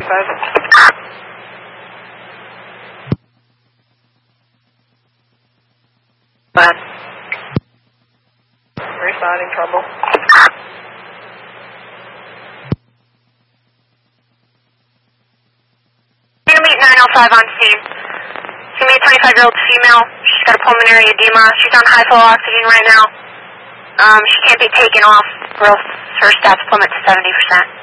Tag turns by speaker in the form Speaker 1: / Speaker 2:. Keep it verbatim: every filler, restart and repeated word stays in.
Speaker 1: five. Bad. Responding trouble.
Speaker 2: You're gonna meet nine oh five on scene. It's gonna be a twenty-five-year-old female. She's got a pulmonary edema. She's on high flow oxygen right now. Um, she can't be taken off, or else her stats plummet to seventy percent.